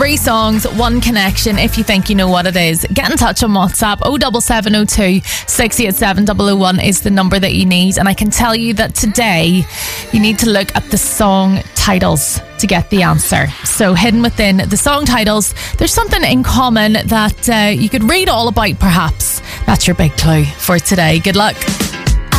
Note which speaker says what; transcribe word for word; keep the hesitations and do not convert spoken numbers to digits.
Speaker 1: Three songs, one connection. If you think you know what it is, get in touch on WhatsApp. oh seven seven oh two, six eight seven, double oh one is the number that you need. And I can tell you that today you need to look at the song titles to get the answer. So hidden within the song titles, there's something in common that uh, you could read all about perhaps. That's your big clue for today. Good luck.